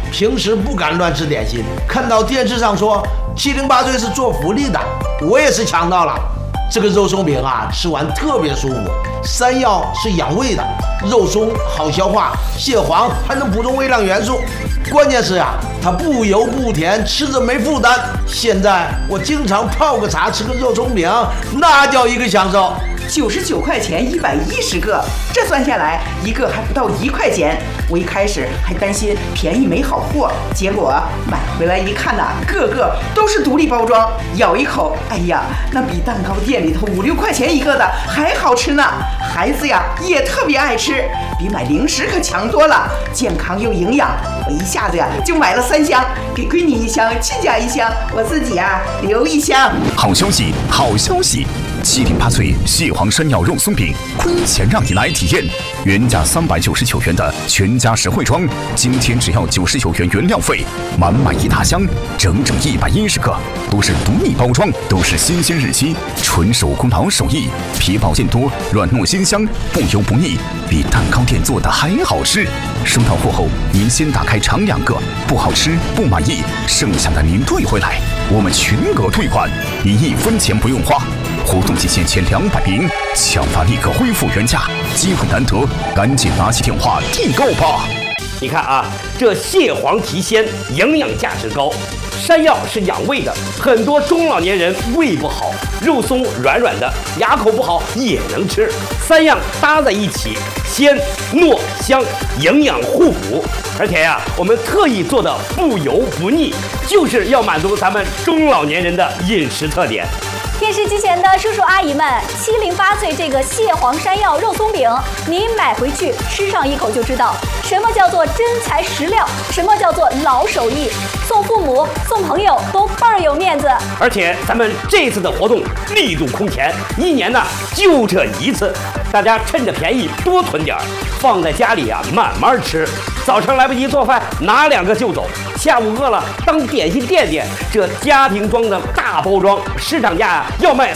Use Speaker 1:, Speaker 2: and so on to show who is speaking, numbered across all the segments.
Speaker 1: 平时不敢乱吃点心，看到电视上说708岁是做福利的，我也是抢到了。这个肉松饼啊，吃完特别舒服。山药是养胃的，肉松好消化，蟹黄还能补充微量元素。关键是啊，它不油不甜，吃着没负担。现在我经常泡个茶，吃个肉松饼，那叫一个享受。
Speaker 2: 99块钱110个，这算下来一个还不到1块钱。我一开始还担心便宜没好货，结果买回来一看呐，个个都是独立包装，咬一口，哎呀，那比蛋糕店里头5、6块钱一个的还好吃呢。孩子呀也特别爱吃，比买零食可强多了，健康又营养。我一下子呀就买了3箱，给闺女1箱，亲家1箱，我自己呀留1箱。
Speaker 3: 好消息，好消息！708岁蟹黄山药肉松饼，亏钱让你来体验。原价399元的全家实惠装，今天只要99元原料费，满满一大箱，整整110个，都是独立包装，都是新鲜日期，纯手工劳手艺，皮薄馅多，软糯鲜香，不油不腻，比蛋糕店做的还好吃。收到货后，您先打开尝2个，不好吃不满意，剩下的您退回来，我们全额退款，你1分钱不用花。活动期限前200名，抢发立刻恢复原价，机会难得，赶紧拿起电话订购吧！
Speaker 4: 你看啊，这蟹黄提鲜，营养价值高。山药是养胃的，很多中老年人胃不好，肉松软软的，牙口不好也能吃。3样搭在一起，鲜、糯、香，营养互补。而且呀，我们特意做的不油不腻，就是要满足咱们中老年人的饮食特点。
Speaker 5: 电视机前的叔叔阿姨们，708岁这个蟹黄山药肉松饼，您买回去吃上一口就知道什么叫做真材实料，什么叫做老手艺，送父母送朋友都倍儿有面子。
Speaker 4: 而且咱们这次的活动力度空前，1年呢就这1次，大家趁着便宜多囤点儿，放在家里啊慢慢吃。早上来不及做饭，拿2个就走；下午饿了，当点心垫垫。这家庭装的大包装，市场价要卖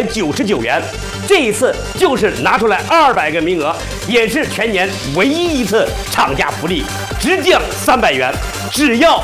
Speaker 4: 399元。这一次就是拿出来200个名额，也是全年唯一一次厂家福利，直降300元，只要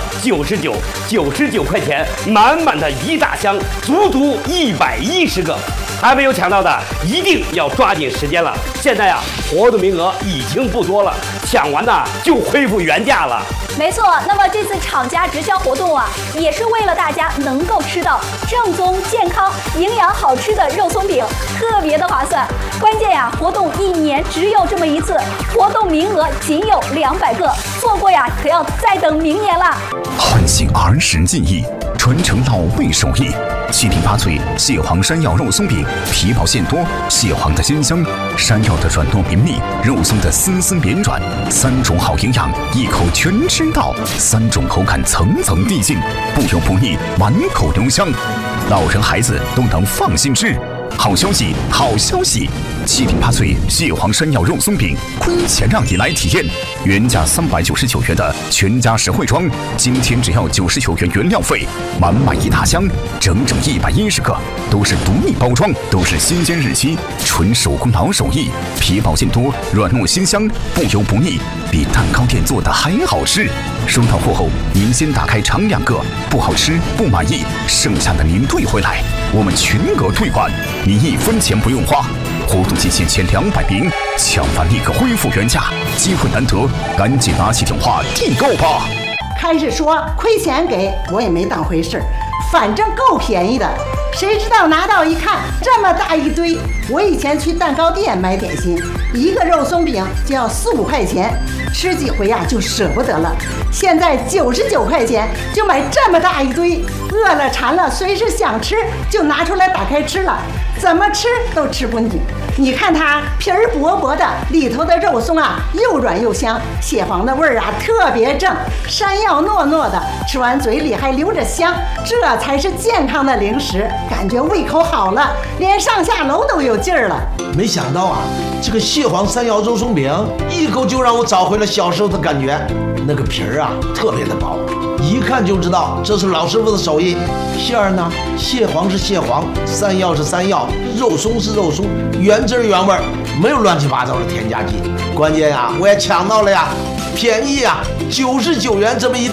Speaker 4: 99块钱，满满的一大箱，足足110个。还没有抢到的，一定要抓紧时间了。现在啊，活动名额已经不多了，抢完呢就恢复原价了。
Speaker 5: 没错，那么这次厂家直销活动啊，也是为了大家能够吃到正宗、健康、营养好吃的肉松饼，特别的划算。关键呀，活动1年只有这么1次，活动名额仅有200个，错过呀可要再等明年了。
Speaker 3: 唤醒儿时记忆，传承老味手艺。708岁蟹黄山药肉松饼，皮薄馅多，蟹黄的鲜香，山药的软糯绵密，肉松的丝丝绵软，3种好营养，一口全吃到，3种口感层层递进，不油不腻，满口留香，老人孩子都能放心吃。好消息，好消息！708岁蟹黄山药肉松饼，亏钱让你来体验。原价399元的全家实惠装，今天只要99元原料费，满满一大箱，整整110个，都是独立包装，都是新鲜日期，纯手工劳手艺，皮薄馅多，软糯鲜香，不油不腻，比蛋糕店做的还好吃。收到货后，您先打开尝2个，不好吃不满意，剩下的您退回来，我们全额退款，你1分钱不用花。活动期限前200名，抢完立刻恢复原价，机会难得，赶紧拿起电话订购吧！
Speaker 6: 开始说亏钱给我也没当回事，反正够便宜的。谁知道拿到一看这么大一堆，我以前去蛋糕店买点心，一个肉松饼就要4、5块钱，吃几回呀就舍不得了。现在99块钱就买这么大一堆，饿了馋了，随时想吃就拿出来打开吃了，怎么吃都吃不腻。你看它皮儿薄薄的，里头的肉松啊又软又香，蟹黄的味儿啊特别正，山药糯糯的，吃完嘴里还留着香，这才是健康的零食，感觉胃口好了，连上下楼都有劲儿了。
Speaker 1: 没想到啊，这个蟹黄山药肉松饼一口就让我找回了小时候的感觉，那个皮儿啊特别的薄，一看就知道这是老师傅的手艺。馅儿呢，蟹黄是蟹黄，山药是山药，肉松是肉松，原汁原味，没有乱七八糟的添加剂。关键呀，我也抢到了呀，便宜呀，99元这么一大。